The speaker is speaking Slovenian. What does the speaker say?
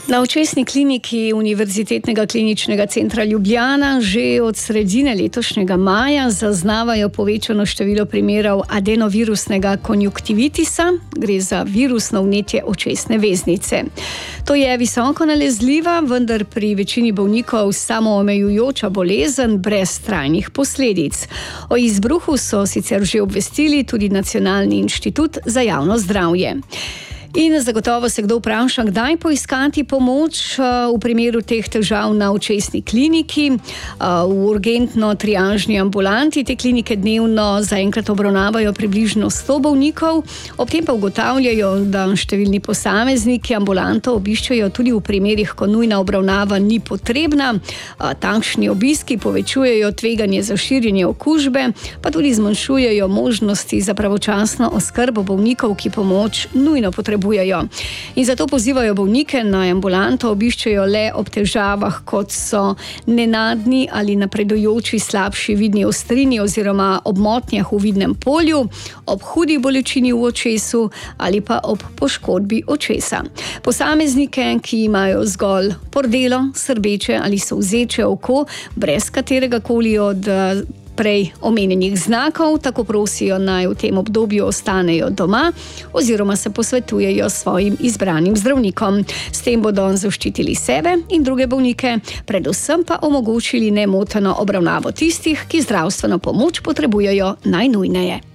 Na očesni kliniki Univerzitetnega kliničnega centra Ljubljana že od sredine letošnjega maja zaznavajo povečano število primerov adenovirusnega konjunktivitisa, gre za virusno vnetje očesne veznice. To je visoko nalezljiva, vendar pri večini bolnikov samoomejujoča bolezen brez trajnih posledic. O izbruhu so sicer že obvestili tudi Nacionalni inštitut za javno zdravje. In zagotovo se kdo vpraša, kdaj poiskati pomoč v primeru teh težav na očesni kliniki. V urgentno-triažni ambulanti te klinike dnevno zaenkrat obravnavajo približno 100 bolnikov, ob tem pa ugotavljajo, da številni posamezniki ambulanto obiščajo tudi v primerih, ko nujna obravnava ni potrebna. Takšni obiski povečujejo tveganje za širjenje okužbe, pa tudi zmanjšujejo možnosti za pravočasno oskrbo bolnikov, ki pomoč nujno potrebujejo. In zato pozivajo bolnike, naj ambulanto obiščejo le ob težavah, kot so nenadni ali napredujoči slabši vidni ostrini oziroma ob motnjah v vidnem polju, ob hudi bolečini v očesu ali pa ob poškodbi očesa. Posameznike, ki imajo zgolj pordelo, srbeče ali solzeče oko, brez kateregakoli od prej omenjenih znakov, tako prosijo, naj v tem obdobju ostanejo doma oziroma se posvetujejo s svojim izbranim zdravnikom. S tem bodo zaščitili sebe in druge bolnike, predvsem pa omogočili nemoteno obravnavo tistih, ki zdravstveno pomoč potrebujejo najnujneje.